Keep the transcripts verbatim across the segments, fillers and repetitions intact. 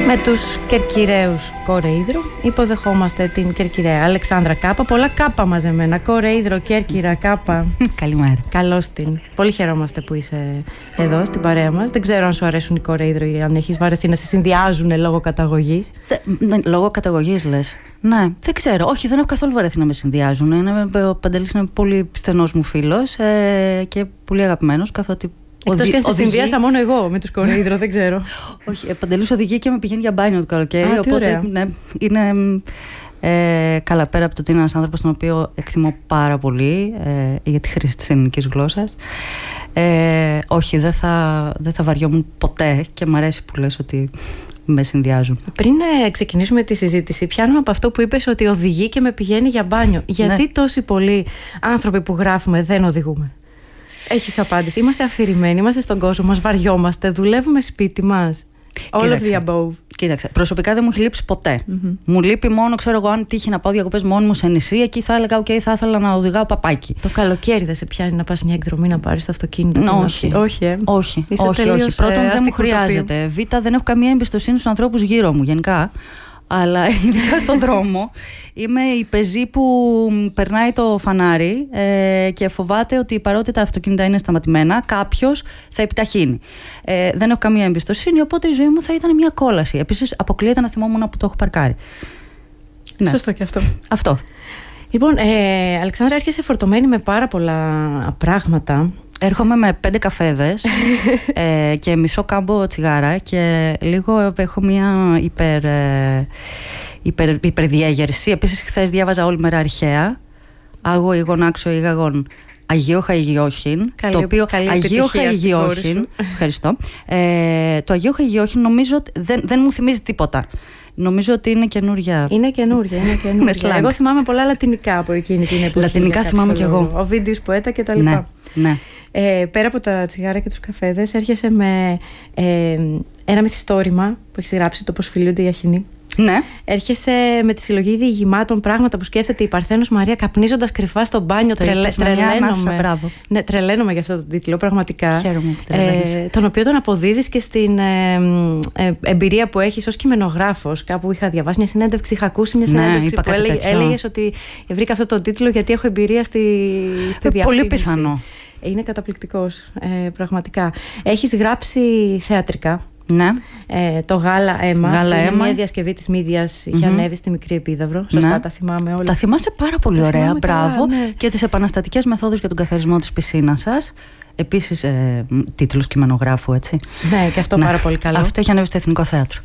Με τους Κερκυραίους Κορεΐδρο υποδεχόμαστε την Κερκυραία Αλεξάνδρα Κάπα. Πολλά Κάπα μαζεμένα. Κορεΐδρο, Κέρκυρα, Κάπα. Καλημέρα. Καλώς την. Πολύ χαιρόμαστε που είσαι εδώ στην παρέα μας. Δεν ξέρω αν σου αρέσουν οι Κορεΐδρο ή αν έχεις βαρεθεί να σε συνδυάζουν λόγω καταγωγής. Θε, με, λόγω καταγωγής λες. Ναι, δεν ξέρω. Όχι, δεν έχω καθόλου βαρεθεί να με συνδυάζουν. Είναι, ο Παντελής είναι πολύ στενός μου φίλος ε, και πολύ αγαπημένος, καθότι. Εκτός και αν σε συνδυάσα μόνο εγώ με τους Κορεΐδρο, δεν ξέρω. Όχι, ο Παντελής οδηγεί και με πηγαίνει για μπάνιο το καλοκαίρι. Α, οπότε ναι, είναι ε, καλά, πέρα από το ότι είναι ένας άνθρωπος τον οποίο εκτιμώ πάρα πολύ ε, για τη χρήση της ελληνικής γλώσσας. Ε, όχι, δεν θα, δεν θα βαριόμουν ποτέ και μ' αρέσει που λες ότι με συνδυάζουν. Πριν ε, ξεκινήσουμε τη συζήτηση, πιάνουμε από αυτό που είπες ότι οδηγεί και με πηγαίνει για μπάνιο. Γιατί ναι. Τόσοι πολλοί άνθρωποι που γράφουμε δεν οδηγούμε? Έχεις απάντηση? Είμαστε αφηρημένοι, είμαστε στον κόσμο μας, βαριόμαστε, δουλεύουμε σπίτι μας. All of the above. Κοίταξε, προσωπικά δεν μου έχει λείψει ποτέ. Mm-hmm. Μου λείπει μόνο, ξέρω εγώ, αν τύχει να πάω διακοπές μόνη μου σε νησί, εκεί θα έλεγα: OK, θα ήθελα να οδηγάω παπάκι. Το καλοκαίρι δεν σε πιάνει να πας μια εκδρομή να πάρεις το αυτοκίνητο? No, όχι. Όχι, ε. όχι, όχι, όχι. Πρώτον, δεν μου χρειάζεται. Β, δεν έχω καμία εμπιστοσύνη στους ανθρώπους γύρω μου γενικά. Αλλά ειδικά στον δρόμο είμαι η πεζή που περνάει το φανάρι ε, και φοβάται ότι παρότι τα αυτοκίνητα είναι σταματημένα, κάποιος θα επιταχύνει. Ε, δεν έχω καμία εμπιστοσύνη, οπότε η ζωή μου θα ήταν μια κόλαση. Επίσης, αποκλείεται να θυμόμουν που το έχω παρκάρει. Ναι. Σωστό και αυτό. Αυτό. Λοιπόν, ε, Αλεξάνδρα, έρχεσαι φορτωμένη με πάρα πολλά πράγματα. Έρχομαι με πέντε καφέδες ε, και μισό κάμπο τσιγάρα και λίγο έχω μια υπερ, ε, υπερ, υπερδιέγερση. Επίσης, χθες διάβαζα όλη μέρα αρχαία. Άγω ήγον άξιο ήγαγον Αγίο Χαϊγιώχην. Το οποίο Αγίο Χαϊγιώχην. Ευχαριστώ. Ε, το Αγίο Χαϊγιώχην νομίζω ότι δεν, δεν μου θυμίζει τίποτα. Νομίζω ότι είναι καινούρια. Είναι καινούρια, είναι καινούρια. Εγώ θυμάμαι πολλά λατινικά από εκείνη την εποχή. Λατινικά θυμάμαι κι εγώ. Ο Βίντιος Ποέτα και τα λοιπά. Ναι, ναι. Ε, πέρα από τα τσιγάρα και τους καφέδες, έρχεσαι με ε, ένα μυθιστόρημα που έχεις γράψει, το Πώς φιλούνται οι αχινοί. Ναι. Έρχεσαι με τη συλλογή διηγημάτων, πράγματα που σκέφτεται η Παρθένος Μαρία καπνίζοντας κρυφά στο μπάνιο. Τρελε, τρελαίνομαι. Ναι, τρελαίνομαι για αυτό το τίτλο, πραγματικά. Χαίρομαι που ε, τον οποίο τον αποδίδεις και στην ε, ε, εμπειρία που έχεις ως κειμενογράφος. Κάπου είχα διαβάσει μια συνέντευξη, είχα ακούσει μια συνέντευξη, ναι, που έλεγε, έλεγες ότι βρήκα αυτό το τίτλο γιατί έχω εμπειρία στη, στη διαφήμιση. Πολύ πιθανό. Είναι καταπληκτικός, ε, πραγματικά. Έχεις γράψει θεατρικά. Ναι. Ε, το Γάλα Αίμα. Γάλα είναι αίμα. Μια διασκευή της Μύδιας, είχε mm-hmm. ανέβει στη Μικρή Επίδαυρο. Σωστά, ναι. Τα θυμάμαι όλα. Τα θυμάσαι πάρα πολύ τα ωραία. Μπράβο. Καλά, ναι. Και τις επαναστατικές μεθόδους για τον καθαρισμό της πισίνας σας. Επίσης, ε, τίτλος κειμενογράφου, έτσι. Ναι, και αυτό ναι. πάρα πολύ καλό. Αυτό έχει ανέβει στο Εθνικό Θέατρο.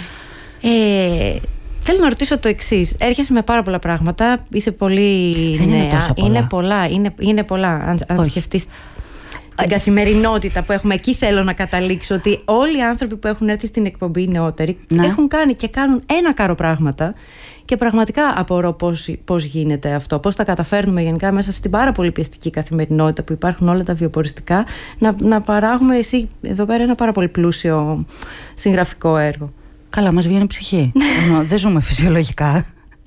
Ε, θέλω να ρωτήσω το εξής. Έρχεσαι με πάρα πολλά πράγματα. Είσαι πολύ. Δεν νέα. είναι τόσο πολλά. Είναι πολλά. Είναι, είναι πολλά. Αν, αν σκεφτείς την καθημερινότητα που έχουμε, εκεί θέλω να καταλήξω ότι όλοι οι άνθρωποι που έχουν έρθει στην εκπομπή, οι νεότεροι, ναι. έχουν κάνει και κάνουν ένα κάρο πράγματα. Και πραγματικά απορώ πώς, πώς γίνεται αυτό, πώς τα καταφέρνουμε γενικά μέσα στην πάρα πολύ πιεστική καθημερινότητα που υπάρχουν όλα τα βιοποριστικά, να, να παράγουμε εσύ εδώ πέρα ένα πάρα πολύ πλούσιο συγγραφικό έργο. Καλά, μας βγαίνει ψυχή. Δεν ζούμε φυσιολογικά.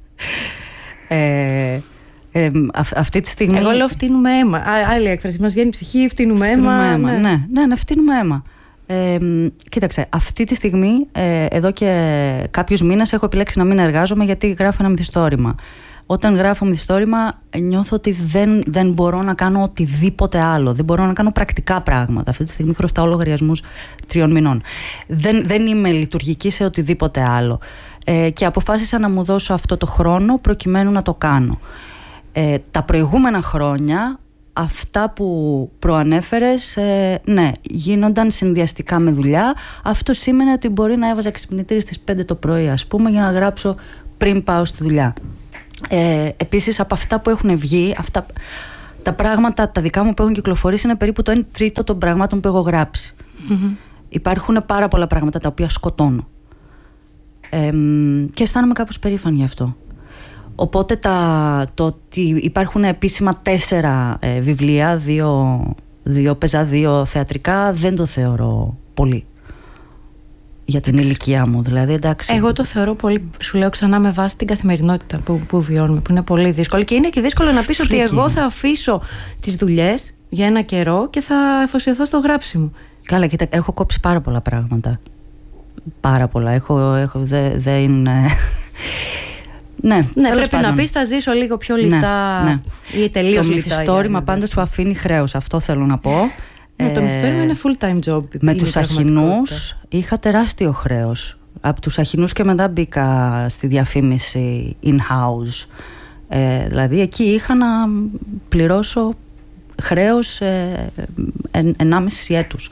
Ε, ε, α, αυτή τη στιγμή. Εγώ λέω φτύνουμε αίμα. Α, άλλη έκφραση. Μας βγαίνει ψυχή, φτύνουμε αίμα. Φτύνουμε αίμα. Ναι, ναι, ναι, ναι, φτύνουμε αίμα. Ε, κοίταξε, αυτή τη στιγμή, ε, εδώ και κάποιους μήνες, έχω επιλέξει να μην εργάζομαι γιατί γράφω ένα μυθιστόρημα. Όταν γράφω μυθιστόρημα, νιώθω ότι δεν, δεν μπορώ να κάνω οτιδήποτε άλλο. Δεν μπορώ να κάνω πρακτικά πράγματα. Αυτή τη στιγμή χρωστάω λογαριασμούς τριών μηνών. Δεν, δεν είμαι λειτουργική σε οτιδήποτε άλλο. Ε, και αποφάσισα να μου δώσω αυτό το χρόνο προκειμένου να το κάνω. Ε, τα προηγούμενα χρόνια, αυτά που προανέφερες, ε, ναι, γίνονταν συνδυαστικά με δουλειά. Αυτό σήμαινε ότι μπορεί να έβαζα ξυπνητήρι στις πέντε το πρωί, ας πούμε, για να γράψω πριν πάω στη δουλειά. Ε, επίσης, από αυτά που έχουν βγει, αυτά, τα πράγματα τα δικά μου που έχουν κυκλοφορήσει είναι περίπου το ένα τρίτο των πραγμάτων που έχω γράψει. Mm-hmm. Υπάρχουν πάρα πολλά πράγματα τα οποία σκοτώνω. Ε, και αισθάνομαι κάπως περήφανη γι' αυτό. Οπότε τα, το ότι υπάρχουν επίσημα τέσσερα ε, βιβλία, δύο, δύο πεζά, δύο θεατρικά, δεν το θεωρώ πολύ για την εντάξει. ηλικία μου, δηλαδή, εντάξει. Εγώ το θεωρώ πολύ, σου λέω ξανά, με βάση την καθημερινότητα που, που βιώνουμε, που είναι πολύ δύσκολη. Και είναι και δύσκολο να πεις ότι εγώ θα αφήσω τις δουλειές για ένα καιρό και θα εφοσιωθώ στο γράψιμο. Καλά, κοίτα, έχω κόψει πάρα πολλά πράγματα. πάρα πολλά. Έχω, έχω, δεν δε είναι... Ναι, ναι πρέπει πάντων. να πεις θα ζήσω λίγο πιο λιτά, ναι, ναι. ή τελείως το λιτά. Το μυθιστόρημα πάντα σου αφήνει χρέος, αυτό θέλω να πω. Ναι, το μυθιστόρημα είναι full time job. Με τους Αχινούς είχα τεράστιο χρέος. Από τους Αχινούς και μετά μπήκα στη διαφήμιση in-house. Ε, δηλαδή εκεί είχα να πληρώσω χρέος ε, εν, ενάμιση έτους.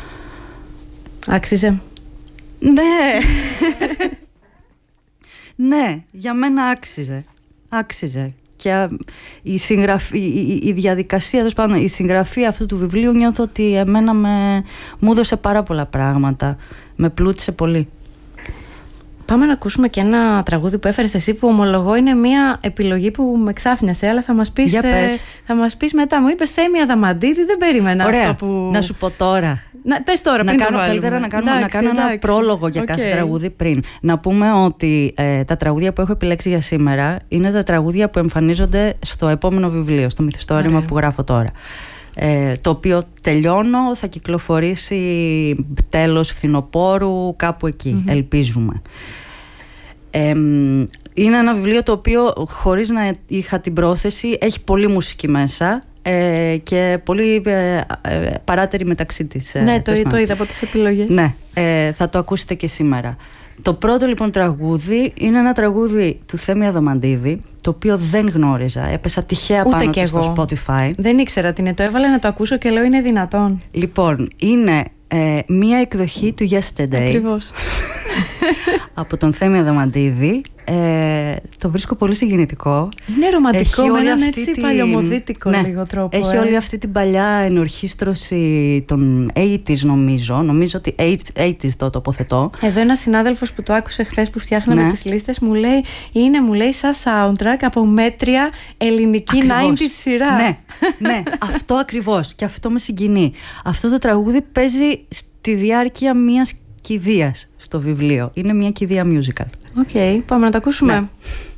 Άξιζε. Ναι. Ναι, για μένα άξιζε. Άξιζε. Και η, συγγραφή, η, η διαδικασία, τέλος πάντων, η συγγραφή αυτού του βιβλίου νιώθω ότι εμένα με, μου έδωσε πάρα πολλά πράγματα. Με πλούτησε πολύ. Πάμε να ακούσουμε και ένα τραγούδι που έφερες εσύ, που ομολογώ είναι μια επιλογή που με ξάφνιασε, αλλά θα μας πεις, ε, θα μας πεις μετά. Μου είπες Θέμη Αδαμαντίδη, δεν περίμενα. Ωραία, αυτό που... να σου πω τώρα. Να, πες τώρα, να πριν κάνω, το καλύτερα να, κάνω, εντάξει, να κάνω εντάξει. ένα πρόλογο για okay. κάθε τραγούδι πριν. Να πούμε ότι ε, τα τραγούδια που έχω επιλέξει για σήμερα είναι τα τραγούδια που εμφανίζονται στο επόμενο βιβλίο, στο μυθιστόρημα Ωραία. που γράφω τώρα. Ε, το οποίο τελειώνω, θα κυκλοφορήσει τέλος φθινοπόρου, κάπου εκεί, mm-hmm. ελπίζουμε. Ε, είναι ένα βιβλίο το οποίο, χωρίς να είχα την πρόθεση, έχει πολύ μουσική μέσα ε, και πολύ ε, ε, παράτερη μεταξύ της. Ε, ναι, το, το είδα από τις επιλογές. Ναι, ε, θα το ακούσετε και σήμερα. Το πρώτο λοιπόν τραγούδι είναι ένα τραγούδι του Θέμη Αδαμαντίδη, το οποίο δεν γνώριζα. Έπεσα τυχαία Ούτε πάνω και του στο Spotify. Δεν ήξερα τι είναι, το έβαλα να το ακούσω και λέω είναι δυνατόν. Λοιπόν, είναι ε, μία εκδοχή του Yesterday. Ακριβώς. Από τον Θέμη Αδαμαντίδη. Ε, το βρίσκω πολύ συγκινητικό. Είναι ρομαντικό, έχει με έναν έτσι την... παλιωμοδίτικο ναι, λίγο τρόπο. Έχει ε. όλη αυτή την παλιά ενορχίστρωση των ογδόντα νομίζω. Νομίζω ότι ογδόντα το τοποθετώ. Εδώ ένας συνάδελφος που το άκουσε χθες που φτιάχναμε ναι. τις λίστες μου λέει, είναι μου λέει σαν soundtrack από μέτρια ελληνική ογδόντα σειρά. Ναι, ναι, αυτό ακριβώς. Και αυτό με συγκινεί. Αυτό το τραγούδι παίζει στη διάρκεια μιας κηδείας στο βιβλίο. Είναι μια κηδεία musical. Οκ, okay, πάμε να το ακούσουμε. Ναι.